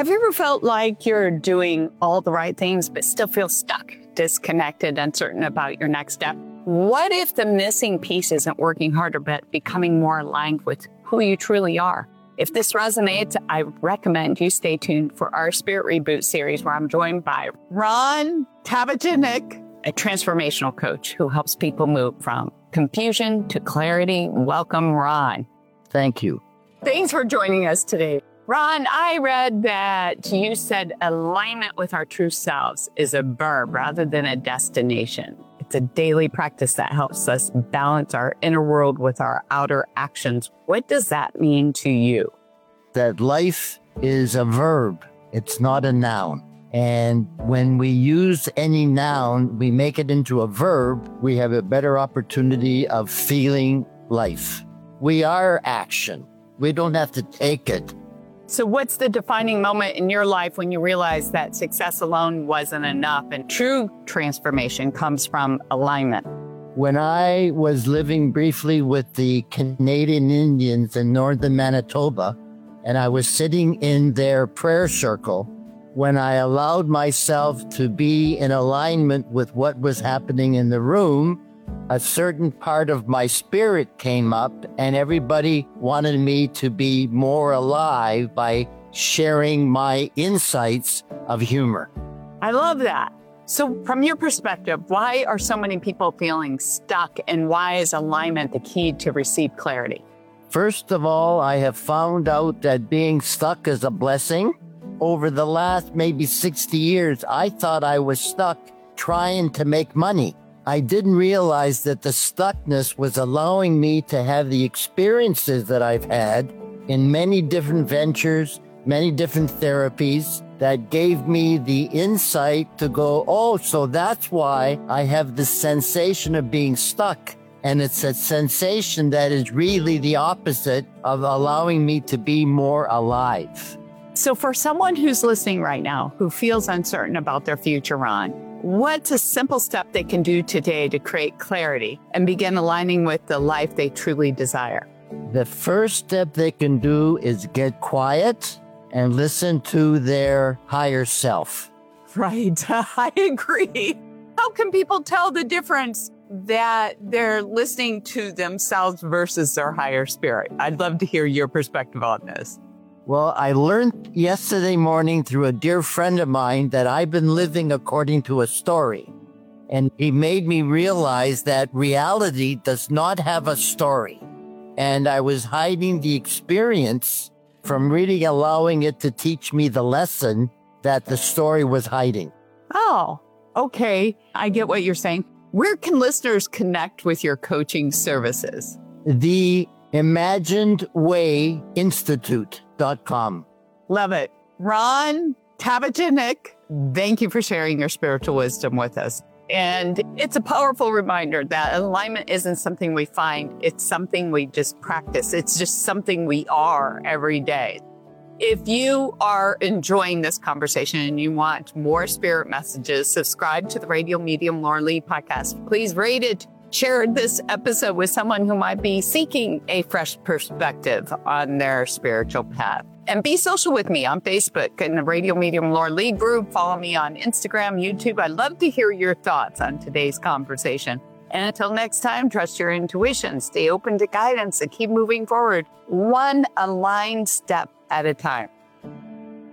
Have you ever felt like you're doing all the right things, but still feel stuck, disconnected, uncertain about your next step? What if the missing piece isn't working harder, but becoming more aligned with who you truly are? If this resonates, I recommend you stay tuned for our Spirit Reboot series, where I'm joined by Ron Tabachnik, a transformational coach who helps people move from confusion to clarity. Welcome, Ron. Thank you. Thanks for joining us today. Ron, I read that you said alignment with our true selves is a verb rather than a destination. It's a daily practice that helps us balance our inner world with our outer actions. What does that mean to you? That life is a verb. It's not a noun. And when we use any noun, we make it into a verb, we have a better opportunity of feeling life. We are action. We don't have to take it. So what's the defining moment in your life when you realize that success alone wasn't enough and true transformation comes from alignment? When I was living briefly with the Canadian Indians in northern Manitoba, and I was sitting in their prayer circle, when I allowed myself to be in alignment with what was happening in the room, a certain part of my spirit came up, and everybody wanted me to be more alive by sharing my insights of humor. I love that. So from your perspective, why are so many people feeling stuck, and why is alignment the key to receive clarity? First of all, I have found out that being stuck is a blessing. Over the last maybe 60 years, I thought I was stuck trying to make money. I didn't realize that the stuckness was allowing me to have the experiences that I've had in many different ventures, many different therapies that gave me the insight to go, oh, so that's why I have this sensation of being stuck. And it's a sensation that is really the opposite of allowing me to be more alive. So for someone who's listening right now, who feels uncertain about their future, Ron, what's a simple step they can do today to create clarity and begin aligning with the life they truly desire? The first step they can do is get quiet and listen to their higher self. Right. I agree. How can people tell the difference that they're listening to themselves versus their higher spirit? I'd love to hear your perspective on this. Well, I learned yesterday morning through a dear friend of mine that I've been living according to a story. And he made me realize that reality does not have a story. And I was hiding the experience from really allowing it to teach me the lesson that the story was hiding. Oh, okay. I get what you're saying. Where can listeners connect with your coaching services? The Imagined Way Institute.com. Love it. Ron Tabachnik, thank you for sharing your spiritual wisdom with us. And it's a powerful reminder that alignment isn't something we find. It's something we just practice. It's just something we are every day. If you are enjoying this conversation and you want more spirit messages, subscribe to the Radio Medium Lauren Lee podcast. Please rate it. Share this episode with someone who might be seeking a fresh perspective on their spiritual path. And be social with me on Facebook in the Radio Medium Lauren Lee group. Follow me on Instagram, YouTube. I'd love to hear your thoughts on today's conversation. And until next time, trust your intuition, stay open to guidance, and keep moving forward one aligned step at a time.